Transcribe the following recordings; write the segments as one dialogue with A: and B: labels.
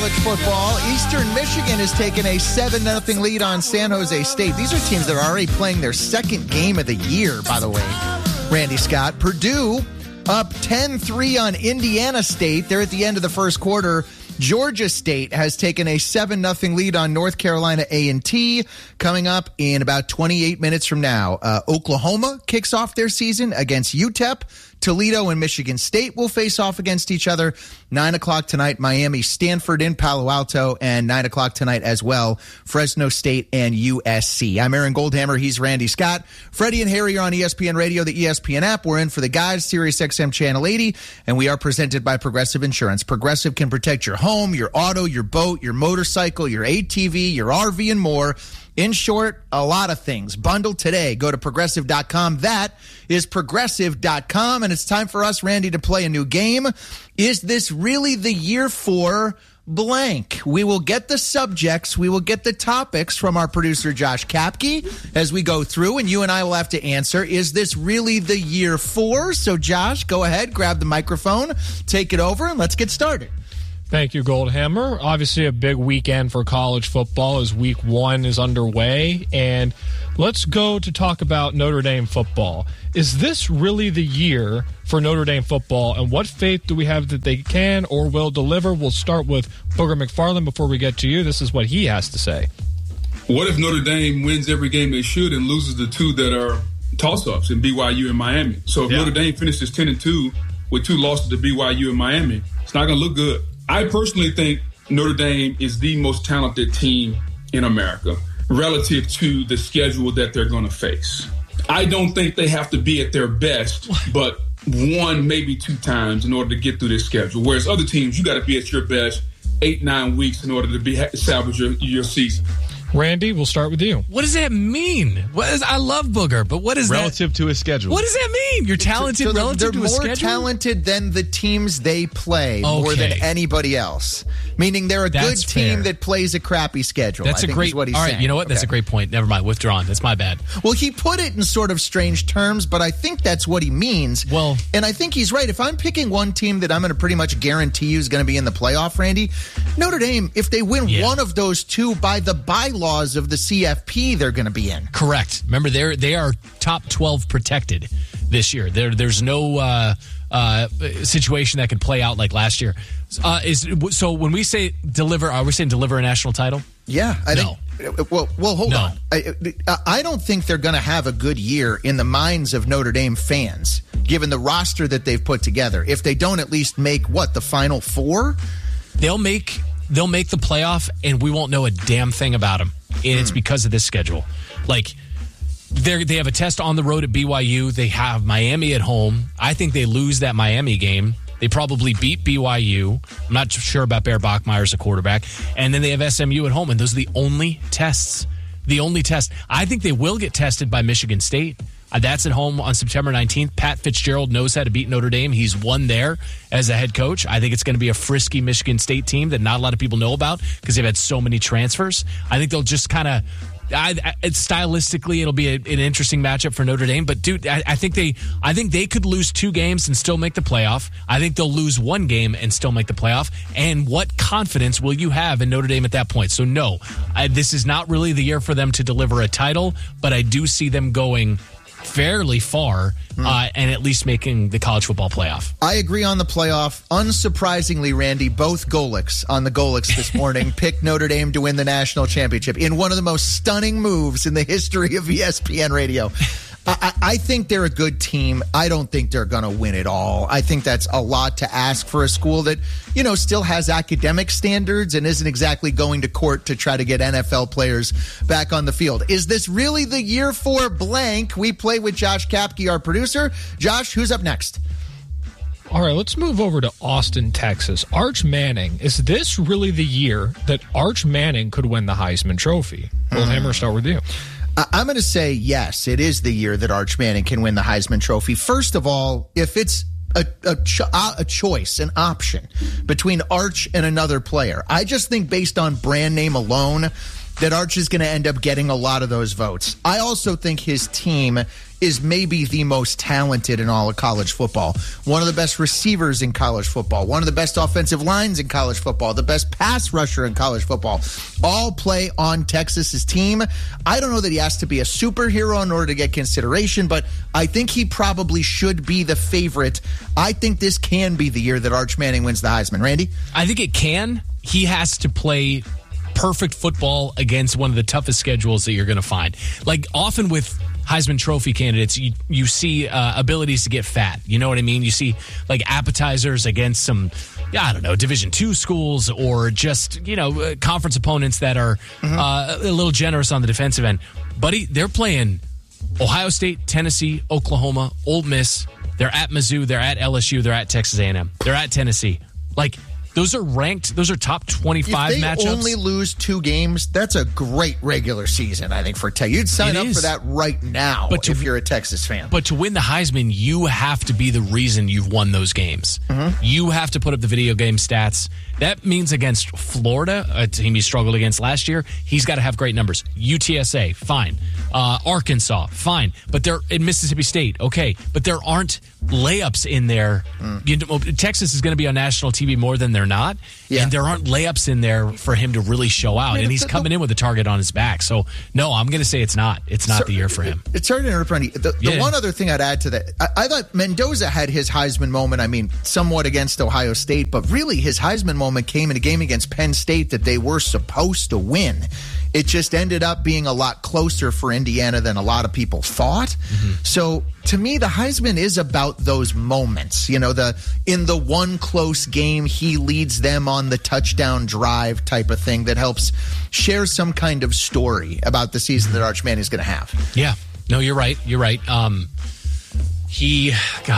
A: college football. Eastern Michigan has taken a 7-0 lead on San Jose State. These are teams that are already playing their second game of the year, by the way, Randy Scott. Purdue up 10-3 on Indiana State. They're at the end of the first quarter. Georgia State has taken a 7-0 lead on North Carolina A&T. Coming up in about 28 minutes from now, Oklahoma kicks off their season against UTEP. Toledo and Michigan State will face off against each other. 9 o'clock tonight, Miami, Stanford in Palo Alto, and 9 o'clock tonight as well, Fresno State and USC. I'm Aaron Goldhammer. He's Randy Scott. Freddie and Harry are on ESPN Radio, the ESPN app. We're in for the guys, Sirius XM Channel 80, and we are presented by Progressive Insurance. Progressive can protect your home, your auto, your boat, your motorcycle, your ATV, your RV, and more. In short, a lot of things. Bundle today. Go to Progressive.com. That is Progressive.com. And it's time for us, Randy, to play a new game. Is this really the year for blank? We will get the subjects. We will get the topics from our producer, Josh Kapke, as we go through. And you and I will have to answer, is this really the year for? So, Josh, go ahead, grab the microphone, take it over, and let's get started.
B: Thank you, Goldhammer. Obviously a big weekend for college football as week 1 is underway. And let's go to talk about Notre Dame football. Is this really the year for Notre Dame football? And what faith do we have that they can or will deliver? We'll start with Booger McFarland before we get to you. This is what he has to say.
C: What if Notre Dame wins every game they should and loses the 2 that are toss-ups in BYU and Miami? So if Notre Dame finishes 10-2 with 2 losses to BYU and Miami, it's not going to look good. I personally think Notre Dame is the most talented team in America relative to the schedule that they're going to face. I don't think they have to be at their best, but 1, maybe 2 times in order to get through this schedule. Whereas other teams, you got to be at your best 8-9 weeks in order to salvage your season.
B: Randy, we'll start with you.
D: What does that mean? I love Booger, but what is
E: relative to his schedule?
D: What does that mean? You're talented relative to his schedule?
A: They're more talented than the teams they play more than anybody else. Meaning they're a good team that plays a crappy schedule.
D: That's what he's saying. You know what? That's a great point. Never mind. Withdrawn. That's my bad.
A: Well, he put it in sort of strange terms, but I think that's what he means.
D: Well,
A: and I think he's right. If I'm picking one team that I'm going to pretty much guarantee you is going to be in the playoff, Randy, Notre Dame, if they win one of those 2 by the bylaws of the CFP, they're going to be in.
D: Correct. Remember, they are top 12 protected this year. There's no situation that could play out like last year. So when we say deliver, are we saying deliver a national title?
A: Yeah. I think. Well, hold on. I don't think they're going to have a good year in the minds of Notre Dame fans, given the roster that they've put together. If they don't at least make, the Final Four?
D: They'll make the playoff, and we won't know a damn thing about them. And it's because of this schedule. Like, they have a test on the road at BYU. They have Miami at home. I think they lose that Miami game. They probably beat BYU. I'm not sure about Bear Bachmeier as a quarterback. And then they have SMU at home, and those are the only tests. I think they will get tested by Michigan State. That's at home on September 19th. Pat Fitzgerald knows how to beat Notre Dame. He's won there as a head coach. I think it's going to be a frisky Michigan State team that not a lot of people know about because they've had so many transfers. I think they'll just kind of stylistically, it'll be an interesting matchup for Notre Dame. But dude, I think they could lose 2 games and still make the playoff. I think they'll lose 1 game and still make the playoff. And what confidence will you have in Notre Dame at that point? So no, this is not really the year for them to deliver a title, but I do see them going fairly far and at least making the college football playoff.
A: I agree on the playoff. Unsurprisingly, Randy, both Golics on the Golics this morning picked Notre Dame to win the national championship in one of the most stunning moves in the history of ESPN Radio. I think they're a good team. I don't think they're going to win it all. I think that's a lot to ask for a school that, still has academic standards and isn't exactly going to court to try to get NFL players back on the field. Is this really the year for blank? We play with Josh Kapke, our producer. Josh, who's up next?
B: All right, let's move over to Austin, Texas. Arch Manning. Is this really the year that Arch Manning could win the Heisman Trophy? Goldhammer, start with you.
A: I'm going to say yes, it is the year that Arch Manning can win the Heisman Trophy. First of all, if it's a choice, an option between Arch and another player, I just think based on brand name alone, that Arch is going to end up getting a lot of those votes. I also think his team is maybe the most talented in all of college football. One of the best receivers in college football. One of the best offensive lines in college football. The best pass rusher in college football. All play on Texas's team. I don't know that he has to be a superhero in order to get consideration, but I think he probably should be the favorite. I think this can be the year that Arch Manning wins the Heisman. Randy?
D: I think it can. He has to play perfect football against one of the toughest schedules that you're going to find. Like, often with Heisman Trophy candidates, you see abilities to get fat. You know what I mean? You see, like, appetizers against some, I don't know, Division II schools, or just, conference opponents that are a little generous on the defensive end. Buddy, they're playing Ohio State, Tennessee, Oklahoma, Ole Miss. They're at Mizzou. They're at LSU. They're at Texas A&M. They're at Tennessee. Like, those are ranked. Those are top 25 matchups.
A: If they only lose 2 games, that's a great regular season, I think, for Texas. You'd sign up for that right now if you're a Texas fan.
D: But to win the Heisman, you have to be the reason you've won those games. You have to put up the video game stats. That means against Florida, a team he struggled against last year, he's got to have great numbers. UTSA, fine. Arkansas, fine. But they're in Mississippi State, okay. But there aren't layups in there. Texas is going to be on national TV more than they're not. Yeah. And there aren't layups in there for him to really show out. And he's coming in with a target on his back. So, no, I'm going to say it's not. It's not the year for him.
A: Sorry to interrupt, Randy. The one other thing I'd add to that, I thought Mendoza had his Heisman moment, somewhat against Ohio State, but really his Heisman moment came in a game against Penn State that they were supposed to win. It just ended up being a lot closer for Indiana than a lot of people thought. So to me, the Heisman is about those moments. In the one close game, he leads them on the touchdown drive type of thing that helps share some kind of story about the season that Arch Manning is going to have.
D: Yeah. No, you're right. You're right. To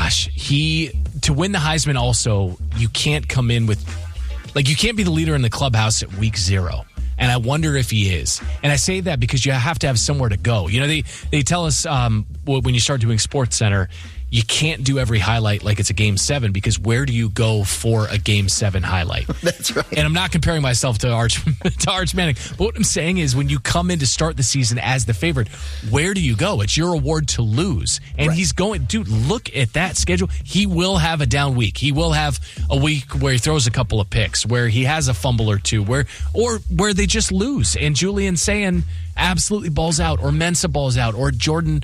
D: win the Heisman also, you can't come in with, you can't be the leader in the clubhouse at week 0. And I wonder if he is. And I say that because you have to have somewhere to go. They tell us when you start doing SportsCenter, you can't do every highlight like it's a Game 7, because where do you go for a Game 7 highlight?
A: That's right.
D: And I'm not comparing myself to Arch Manning. But what I'm saying is, when you come in to start the season as the favorite, where do you go? It's your award to lose. And he's going, dude, look at that schedule. He will have a down week. He will have a week where he throws a couple of picks, where he has a fumble or two, where they just lose. And Julian Sayin absolutely balls out, or Mensa balls out, or Jordan,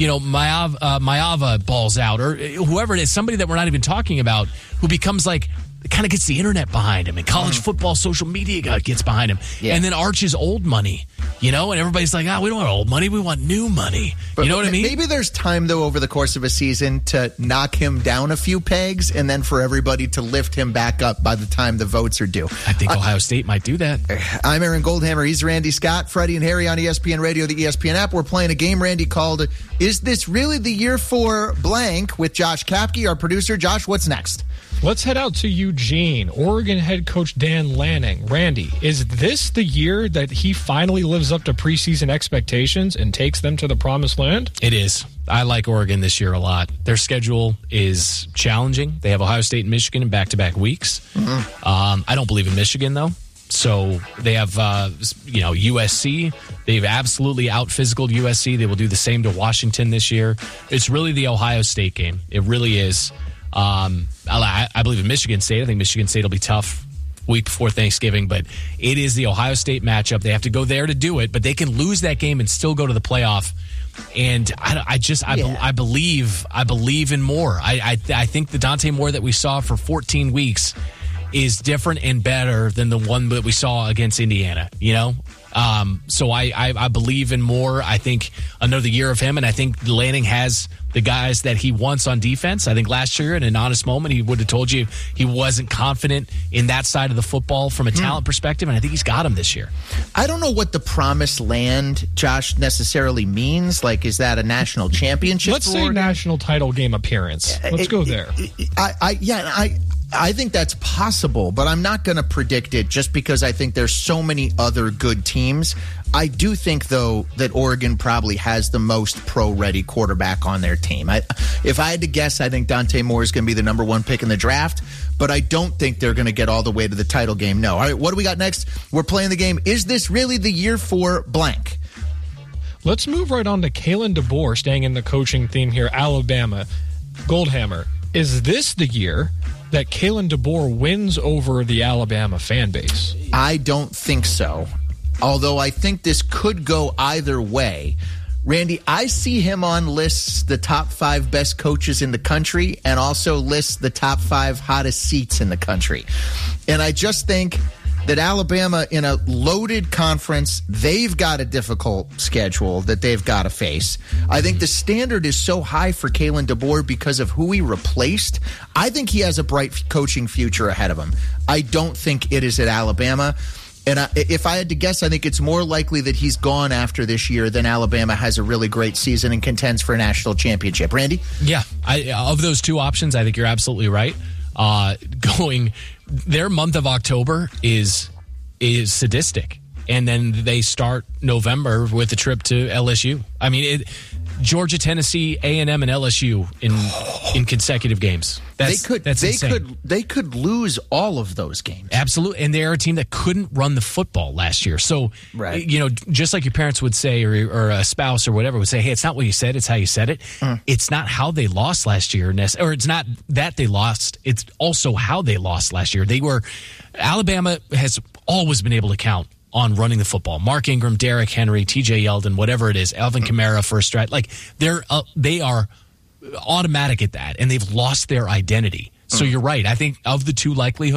D: Maava balls out, or whoever it is, somebody that we're not even talking about, who becomes kind of gets the internet behind him, and college football social media gets behind him. Yeah. And then Arch's old money, and everybody's like, we don't want old money, we want new money. But you know what I mean?
A: Maybe there's time, though, over the course of a season to knock him down a few pegs, and then for everybody to lift him back up by the time the votes are due.
D: I think Ohio State might do that.
A: I'm Aaron Goldhammer. He's Randy Scott, Freddie and Harry on ESPN Radio, the ESPN app. We're playing a game, Randy, called Is This Really the Year for Blank? With Josh Kapke, our producer. Josh, what's next?
B: Let's head out to Eugene. Oregon head coach Dan Lanning. Randy, is this the year that he finally lives up to preseason expectations and takes them to the promised land?
D: It is. I like Oregon this year a lot. Their schedule is challenging. They have Ohio State and Michigan in back-to-back weeks. I don't believe in Michigan, though. So they have, USC. They've absolutely out-physicaled USC. They will do the same to Washington this year. It's really the Ohio State game. It really is. I believe in Michigan State. I think Michigan State will be tough week before Thanksgiving, but it is the Ohio State matchup. They have to go there to do it, but they can lose that game and still go to the playoff. And I believe in Moore. I think the Dante Moore that we saw for 14 weeks is different and better than the one that we saw against Indiana, So I believe in Moore. I think another year of him, and I think Lanning has the guys that he wants on defense. I think last year, in an honest moment, he would have told you he wasn't confident in that side of the football from a talent perspective, and I think he's got him this year.
A: I don't know what the promised land, Josh, necessarily means. Is that a national championship?
B: Let's say national title game appearance. Let's go there.
A: I think that's possible, but I'm not going to predict it just because I think there's so many other good teams. I do think, though, that Oregon probably has the most pro-ready quarterback on their team. If I had to guess, I think Dante Moore is going to be the number one pick in the draft, but I don't think they're going to get all the way to the title game. No. All right, what do we got next? We're playing the game, Is This Really the Year for Blank?
B: Let's move right on to Kalen DeBoer, staying in the coaching theme here, Alabama. Goldhammer, is this the year that Kalen DeBoer wins over the Alabama fan base?
A: I don't think so, although I think this could go either way. Randy, I see him on lists the top 5 best coaches in the country and also lists the top 5 hottest seats in the country. And I just think that Alabama, in a loaded conference, they've got a difficult schedule that they've got to face. I think the standard is so high for Kalen DeBoer because of who he replaced. I think he has a bright coaching future ahead of him. I don't think it is at Alabama. And if I had to guess, I think it's more likely that he's gone after this year than Alabama has a really great season and contends for a national championship. Randy?
D: Yeah, of those two options, I think you're absolutely right. Their month of October is sadistic, and then they start November with a trip to LSU. I mean, Georgia, Tennessee, A&M, and LSU in consecutive games. That's insane.
A: They could lose all of those games.
D: Absolutely, and they're a team that couldn't run the football last year. So,
A: right.
D: Just like your parents would say, or a spouse or whatever would say, "Hey, it's not what you said; it's how you said it." It's not how they lost last year, or it's not that they lost. It's also how they lost last year. Alabama has always been able to count on running the football. Mark Ingram, Derrick Henry, TJ Yeldon, whatever it is, Alvin Kamara, first stride. Like they are automatic at that, and they've lost their identity. So you're right. I think of the two likelihoods,